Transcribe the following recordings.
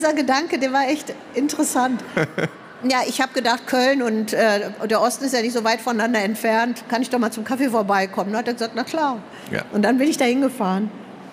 Dieser Gedanke, der war echt interessant. Ja, ich habe gedacht, Köln und der Osten ist ja nicht so weit voneinander entfernt. Kann ich doch mal zum Kaffee vorbeikommen? Dann hat er gesagt, na klar. Ja. Und dann bin ich da hingefahren.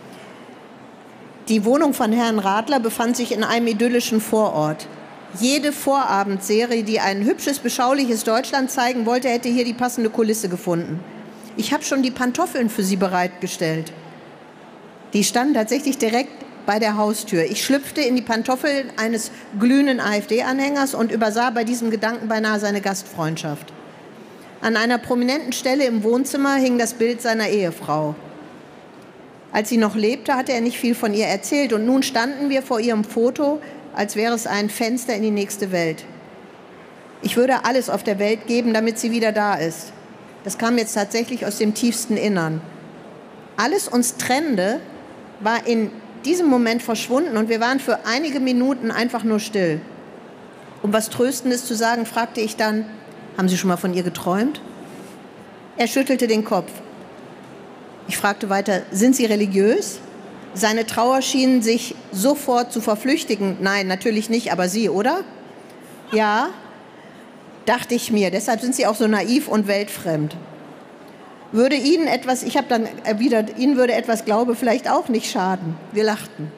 Die Wohnung von Herrn Radler befand sich in einem idyllischen Vorort. Jede Vorabendserie, die ein hübsches, beschauliches Deutschland zeigen wollte, hätte hier die passende Kulisse gefunden. Ich habe schon die Pantoffeln für sie bereitgestellt. Die standen tatsächlich direkt bei der Haustür. Ich schlüpfte in die Pantoffeln eines glühenden AfD-Anhängers und übersah bei diesem Gedanken beinahe seine Gastfreundschaft. An einer prominenten Stelle im Wohnzimmer hing das Bild seiner Ehefrau. Als sie noch lebte, hatte er nicht viel von ihr erzählt und nun standen wir vor ihrem Foto, als wäre es ein Fenster in die nächste Welt. Ich würde alles auf der Welt geben, damit sie wieder da ist. Das kam jetzt tatsächlich aus dem tiefsten Innern. Alles uns Trennende war in diesem Moment verschwunden und wir waren für einige Minuten einfach nur still. Um was Tröstendes zu sagen, fragte ich dann, haben Sie schon mal von ihr geträumt? Er schüttelte den Kopf. Ich fragte weiter, sind Sie religiös? Seine Trauer schien sich sofort zu verflüchtigen. Nein, natürlich nicht, aber Sie, oder? Ja, dachte ich mir. Deshalb sind Sie auch so naiv und weltfremd. Würde Ihnen etwas, ich habe dann erwidert, Ihnen würde etwas Glaube vielleicht auch nicht schaden. Wir lachten.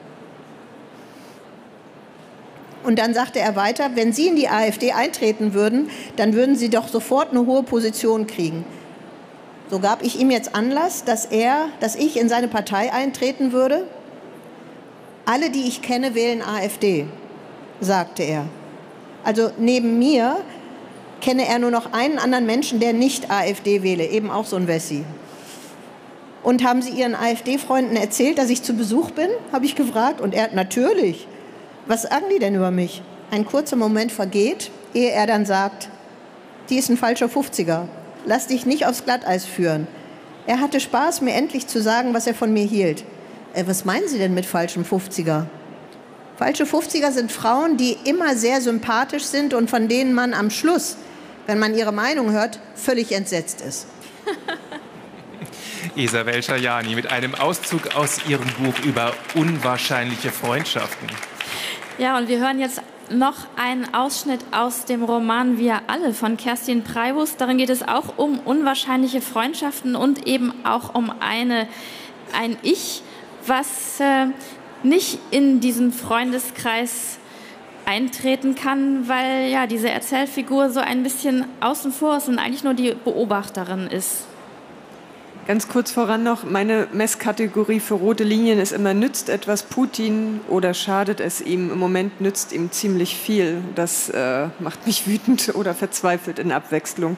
Und dann sagte er weiter, wenn Sie in die AfD eintreten würden, dann würden Sie doch sofort eine hohe Position kriegen. So gab ich ihm jetzt Anlass, dass ich in seine Partei eintreten würde. Alle, die ich kenne, wählen AfD, sagte er. Also neben mir kenne er nur noch einen anderen Menschen, der nicht AfD wähle, eben auch so ein Wessi. Und haben Sie Ihren AfD-Freunden erzählt, dass ich zu Besuch bin? Habe ich gefragt. Und er, natürlich. Was sagen die denn über mich? Ein kurzer Moment vergeht, ehe er dann sagt, die ist ein falscher 50er. Lass dich nicht aufs Glatteis führen. Er hatte Spaß, mir endlich zu sagen, was er von mir hielt. Was meinen Sie denn mit falschem 50er? Falsche 50er sind Frauen, die immer sehr sympathisch sind und von denen man am Schluss, wenn man ihre Meinung hört, völlig entsetzt ist. Isabel Schajani mit einem Auszug aus ihrem Buch über unwahrscheinliche Freundschaften. Ja, und wir hören jetzt noch einen Ausschnitt aus dem Roman Wir alle von Kerstin Preibus. Darin geht es auch um unwahrscheinliche Freundschaften und eben auch um ein Ich, was nicht in diesen Freundeskreis eintreten kann, weil ja diese Erzählfigur so ein bisschen außen vor ist und eigentlich nur die Beobachterin ist. Ganz kurz voran noch, meine Messkategorie für rote Linien ist immer, nützt etwas Putin oder schadet es ihm? Im Moment nützt ihm ziemlich viel. Das macht mich wütend oder verzweifelt in Abwechslung.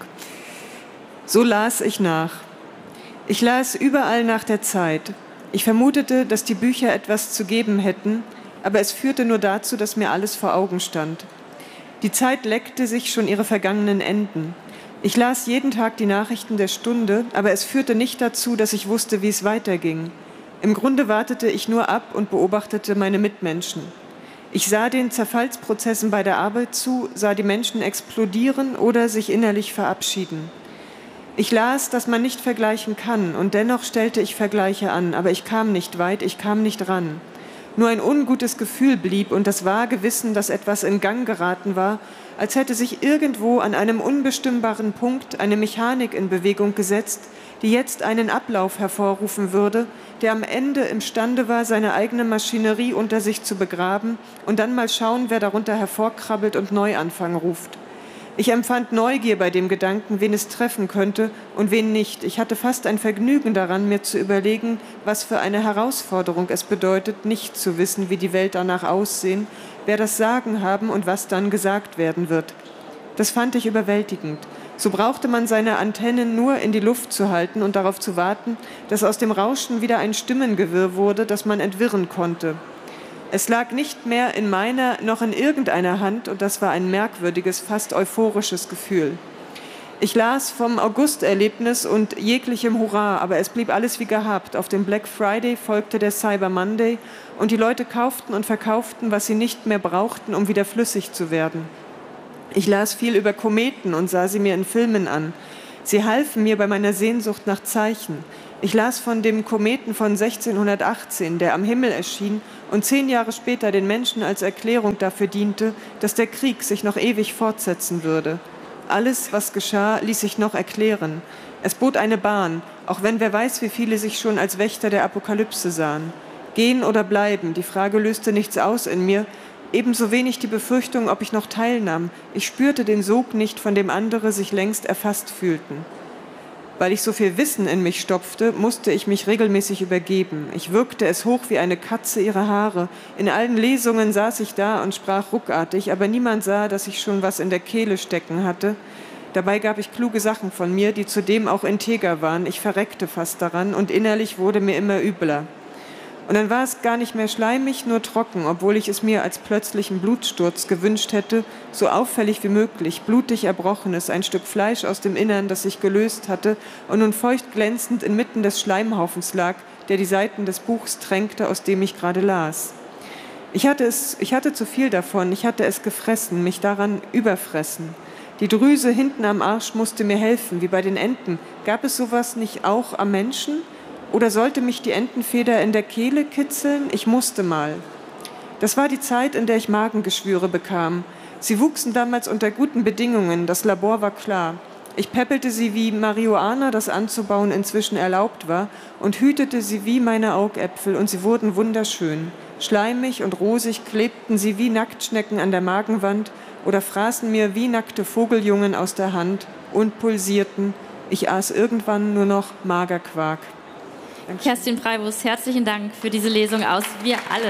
So las ich nach. Ich las überall nach der Zeit. Ich vermutete, dass die Bücher etwas zu geben hätten, aber es führte nur dazu, dass mir alles vor Augen stand. Die Zeit leckte sich schon ihre vergangenen Enden. Ich las jeden Tag die Nachrichten der Stunde, aber es führte nicht dazu, dass ich wusste, wie es weiterging. Im Grunde wartete ich nur ab und beobachtete meine Mitmenschen. Ich sah den Zerfallsprozessen bei der Arbeit zu, sah die Menschen explodieren oder sich innerlich verabschieden. Ich las, dass man nicht vergleichen kann, und dennoch stellte ich Vergleiche an, aber ich kam nicht weit, ich kam nicht ran. Nur ein ungutes Gefühl blieb und das vage Wissen, dass etwas in Gang geraten war, als hätte sich irgendwo an einem unbestimmbaren Punkt eine Mechanik in Bewegung gesetzt, die jetzt einen Ablauf hervorrufen würde, der am Ende imstande war, seine eigene Maschinerie unter sich zu begraben und dann mal schauen, wer darunter hervorkrabbelt und Neuanfang ruft. Ich empfand Neugier bei dem Gedanken, wen es treffen könnte und wen nicht. Ich hatte fast ein Vergnügen daran, mir zu überlegen, was für eine Herausforderung es bedeutet, nicht zu wissen, wie die Welt danach aussehen, wer das Sagen haben und was dann gesagt werden wird. Das fand ich überwältigend. So brauchte man seine Antennen nur in die Luft zu halten und darauf zu warten, dass aus dem Rauschen wieder ein Stimmengewirr wurde, das man entwirren konnte. Es lag nicht mehr in meiner noch in irgendeiner Hand und das war ein merkwürdiges, fast euphorisches Gefühl. Ich las vom Augusterlebnis und jeglichem Hurra, aber es blieb alles wie gehabt. Auf dem Black Friday folgte der Cyber Monday und die Leute kauften und verkauften, was sie nicht mehr brauchten, um wieder flüssig zu werden. Ich las viel über Kometen und sah sie mir in Filmen an. Sie halfen mir bei meiner Sehnsucht nach Zeichen. Ich las von dem Kometen von 1618, der am Himmel erschien und 10 Jahre später den Menschen als Erklärung dafür diente, dass der Krieg sich noch ewig fortsetzen würde. Alles, was geschah, ließ sich noch erklären. Es bot eine Bahn, auch wenn wer weiß, wie viele sich schon als Wächter der Apokalypse sahen. Gehen oder bleiben, die Frage löste nichts aus in mir, ebenso wenig die Befürchtung, ob ich noch teilnahm. Ich spürte den Sog nicht, von dem andere sich längst erfasst fühlten. Weil ich so viel Wissen in mich stopfte, musste ich mich regelmäßig übergeben. Ich würgte es hoch wie eine Katze ihre Haare. In allen Lesungen saß ich da und sprach ruckartig, aber niemand sah, dass ich schon was in der Kehle stecken hatte. Dabei gab ich kluge Sachen von mir, die zudem auch integer waren. Ich verreckte fast daran und innerlich wurde mir immer übler. Und dann war es gar nicht mehr schleimig, nur trocken, obwohl ich es mir als plötzlichen Blutsturz gewünscht hätte, so auffällig wie möglich, blutig Erbrochenes, ein Stück Fleisch aus dem Innern, das sich gelöst hatte und nun feucht glänzend inmitten des Schleimhaufens lag, der die Seiten des Buchs tränkte, aus dem ich gerade las. Ich hatte zu viel davon, ich hatte es gefressen, mich daran überfressen. Die Drüse hinten am Arsch musste mir helfen, wie bei den Enten. Gab es sowas nicht auch am Menschen? Oder sollte mich die Entenfeder in der Kehle kitzeln? Ich musste mal. Das war die Zeit, in der ich Magengeschwüre bekam. Sie wuchsen damals unter guten Bedingungen, das Labor war klar. Ich peppelte sie, wie Marihuana, das anzubauen inzwischen erlaubt war, und hütete sie wie meine Augäpfel, und sie wurden wunderschön. Schleimig und rosig klebten sie wie Nacktschnecken an der Magenwand oder fraßen mir wie nackte Vogeljungen aus der Hand und pulsierten. Ich aß irgendwann nur noch Magerquark. Dankeschön. Kerstin Preibus, herzlichen Dank für diese Lesung aus Wir alle.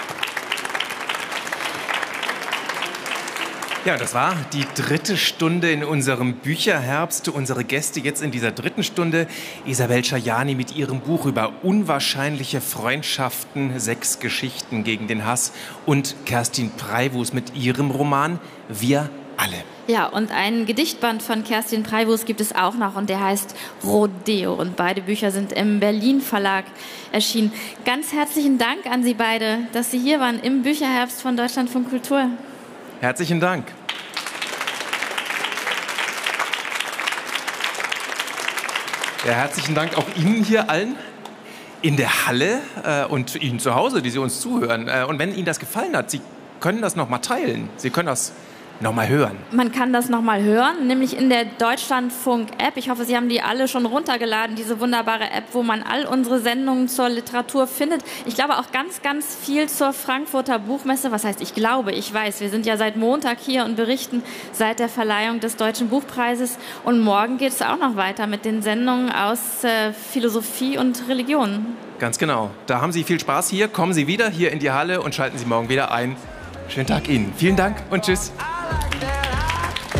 Ja, das war die 3. Stunde in unserem Bücherherbst. Unsere Gäste jetzt in dieser 3. Stunde, Isabel Schajani mit ihrem Buch über unwahrscheinliche Freundschaften, 6 Geschichten gegen den Hass, und Kerstin Preibus mit ihrem Roman Wir alle. Ja, und einen Gedichtband von Kerstin Preibus gibt es auch noch und der heißt Rodeo. Und beide Bücher sind im Berlin Verlag erschienen. Ganz herzlichen Dank an Sie beide, dass Sie hier waren im Bücherherbst von Deutschlandfunk Kultur. Herzlichen Dank. Ja, herzlichen Dank auch Ihnen hier allen in der Halle und Ihnen zu Hause, die Sie uns zuhören. Und wenn Ihnen das gefallen hat, Sie können das noch mal teilen. Sie können das noch mal hören. Man kann das noch mal hören, nämlich in der Deutschlandfunk-App. Ich hoffe, Sie haben die alle schon runtergeladen, diese wunderbare App, wo man all unsere Sendungen zur Literatur findet. Ich glaube auch ganz, ganz viel zur Frankfurter Buchmesse. Was heißt, ich glaube, ich weiß. Wir sind ja seit Montag hier und berichten seit der Verleihung des Deutschen Buchpreises. Und morgen geht es auch noch weiter mit den Sendungen aus Philosophie und Religion. Ganz genau. Da haben Sie viel Spaß hier. Kommen Sie wieder hier in die Halle und schalten Sie morgen wieder ein. Schönen Tag Ihnen. Vielen Dank und tschüss.